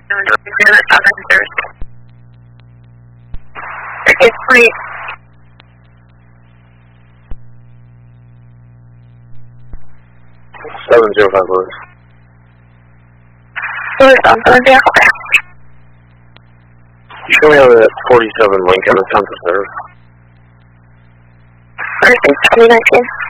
It's free. Seven zero five Louis. Louis on Sunday. You show me how that 47 Lincoln is on the serve. 2019.